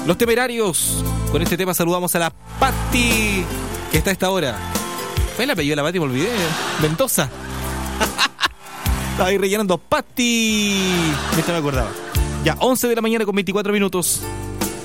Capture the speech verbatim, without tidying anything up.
Los Temerarios. Con este tema saludamos a la Patti, que está a esta hora. ¿Cuál es el apellido de la Patti? Me olvidé. Mendoza. Estaba ahí rellenando Patti. Mientras me acordaba. Ya, once de la mañana con veinticuatro minutos.